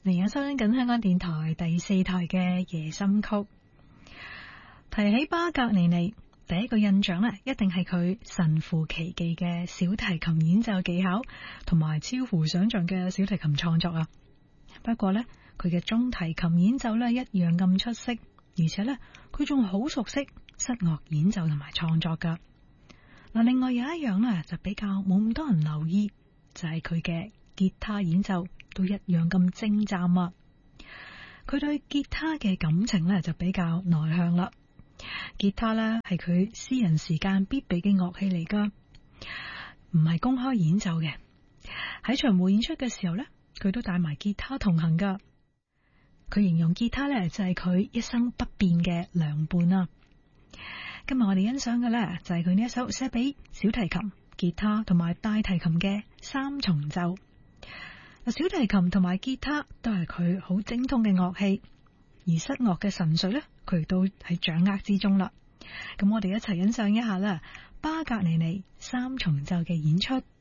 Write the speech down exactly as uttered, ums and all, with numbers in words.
而家收聽緊香港電台第四台嘅夜心曲。提起巴格尼尼，第一個印象呢，一定係佢神乎其技嘅小提琴演奏技巧，同埋超乎想象嘅小提琴創作啊。不過呢，佢嘅中提琴演奏呢，一樣咁出色，而且呢，佢仲好熟悉室樂演奏同埋創作噶。嗱，另外有一樣呢，就比較冇咁多人留意，就係佢嘅吉他演奏都一樣咁精湛啊。佢對吉他嘅感情呢，就比較內向啦。吉他呢，係佢私人時間必備嘅樂器嚟噶，唔係公開演奏嘅。喺巡迴演出嘅時候呢，佢都帶埋吉他同行噶。佢形容吉他呢，就係佢一生不變嘅良伴啊。今日我哋欣賞嘅呢，就係佢呢一首寫俾小提琴、吉他同埋大提琴嘅三重奏。小提琴同埋吉他都係佢好精通嘅樂器，而室樂嘅神髓呢，佢亦都喺掌握之中啦。咁我哋一齊欣賞一下啦，巴格尼尼三重奏嘅演出。